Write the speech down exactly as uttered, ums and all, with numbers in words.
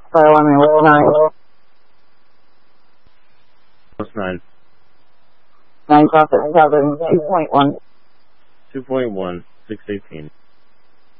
So I mean, roll nine. Plus nine. Nine profit, two point one. two point one, six eighteen.